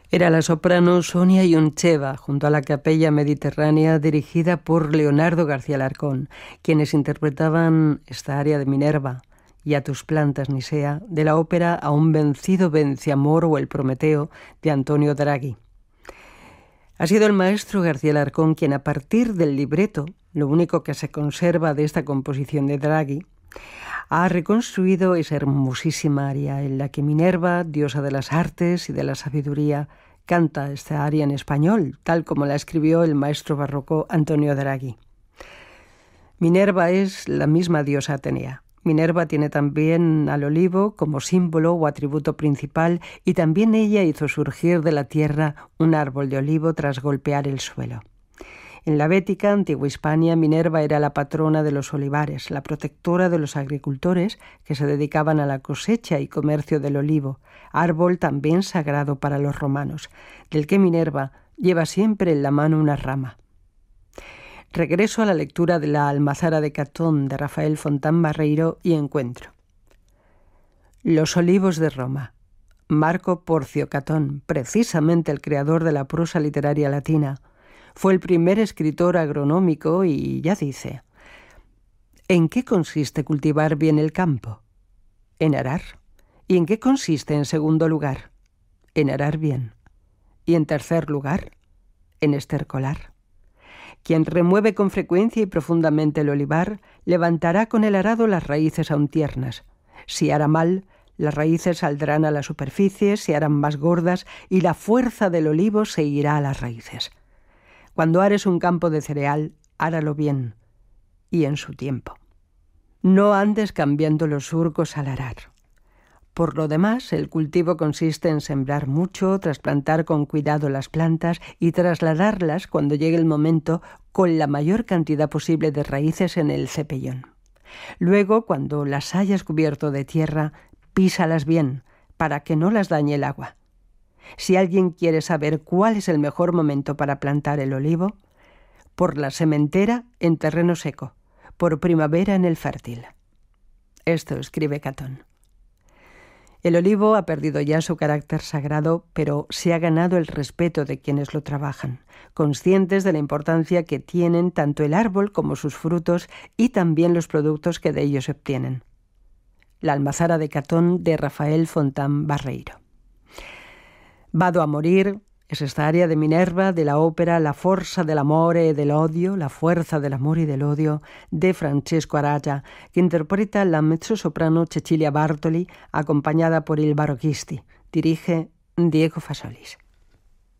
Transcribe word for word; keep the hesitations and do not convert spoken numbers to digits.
Era la soprano Sonia Yoncheva, junto a la Capella Mediterránea, dirigida por Leonardo García Larcón, quienes interpretaban esta aria de Minerva, y a tus plantas, Nicea, de la ópera A un vencido vence amor o El Prometeo, de Antonio Draghi. Ha sido el maestro García Larcón quien, a partir del libreto, lo único que se conserva de esta composición de Draghi, ha reconstruido esa hermosísima aria en la que Minerva, diosa de las artes y de la sabiduría, canta esta aria en español, tal como la escribió el maestro barroco Antonio Draghi. Minerva es la misma diosa Atenea. Minerva tiene también al olivo como símbolo o atributo principal, y también ella hizo surgir de la tierra un árbol de olivo tras golpear el suelo. En la Bética, antigua Hispania, Minerva era la patrona de los olivares, la protectora de los agricultores que se dedicaban a la cosecha y comercio del olivo, árbol también sagrado para los romanos, del que Minerva lleva siempre en la mano una rama. Regreso a la lectura de la Almazara de Catón de Rafael Fontán Barreiro y encuentro. Los olivos de Roma. Marco Porcio Catón, precisamente el creador de la prosa literaria latina, fue el primer escritor agronómico y ya dice: ¿en qué consiste cultivar bien el campo? En arar. ¿Y en qué consiste, en segundo lugar? En arar bien. Y en tercer lugar, en estercolar. Quien remueve con frecuencia y profundamente el olivar, levantará con el arado las raíces aún tiernas. Si ara mal, las raíces saldrán a la superficie, se harán más gordas y la fuerza del olivo se irá a las raíces. Cuando ares un campo de cereal, áralo bien y en su tiempo. No andes cambiando los surcos al arar. Por lo demás, el cultivo consiste en sembrar mucho, trasplantar con cuidado las plantas y trasladarlas, cuando llegue el momento, con la mayor cantidad posible de raíces en el cepellón. Luego, cuando las hayas cubierto de tierra, písalas bien, para que no las dañe el agua. Si alguien quiere saber cuál es el mejor momento para plantar el olivo, por la sementera en terreno seco, por primavera en el fértil. Esto escribe Catón. El olivo ha perdido ya su carácter sagrado, pero se ha ganado el respeto de quienes lo trabajan, conscientes de la importancia que tienen tanto el árbol como sus frutos y también los productos que de ellos se obtienen. La Almazara de Catón de Rafael Fontán Barreiro. Vado a morir es esta aria de Minerva de la ópera La forza dell'amore e dell'odio, la fuerza del amor y del odio, de Francesco Araya, que interpreta la mezzosoprano Cecilia Bartoli, acompañada por il Barocchisti. Dirige Diego Fasolis.